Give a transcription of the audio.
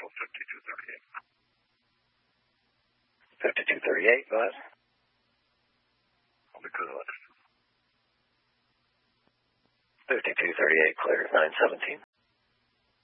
Marshall 5238. 5238, go ahead. I'll be good. 5238, clear, 917.